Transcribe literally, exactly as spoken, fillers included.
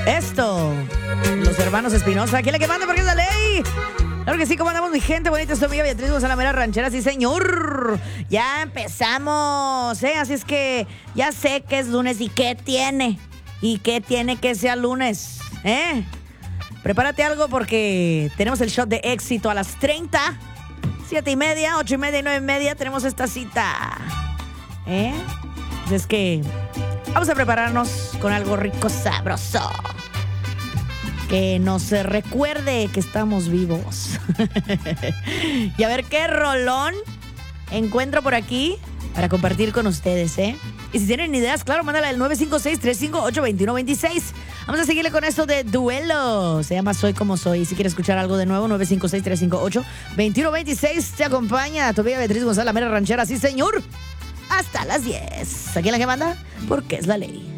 Esto, los hermanos Espinosa. ¿Quién le que manda porque es la ley? Claro que sí, ¿cómo andamos, mi gente bonita? Es tu amiga Beatriz González, la mera ranchera, sí, señor. Ya empezamos, ¿eh? Así es que ya sé que es lunes y qué tiene. ¿Y qué tiene que sea lunes? ¿Eh? Prepárate algo porque tenemos el shot de éxito a las treinta, siete y media, ocho y media y nueve y media. Tenemos esta cita. ¿Eh? Es que vamos a prepararnos con algo rico, sabroso. Que nos recuerde que estamos vivos. Y a ver qué rolón encuentro por aquí para compartir con ustedes, ¿eh? Y si tienen ideas, claro, mándala al nueve cinco seis, tres cinco ocho, dos uno dos seis. Vamos a seguirle con esto de duelo. Se llama Soy Como Soy. Si quieres escuchar algo de nuevo, nueve cinco seis, tres cinco ocho, dos uno dos seis. Te acompaña tu amiga Beatriz González, la mera ranchera. Sí, señor. Hasta las diez. Aquí en la que manda, porque es la ley.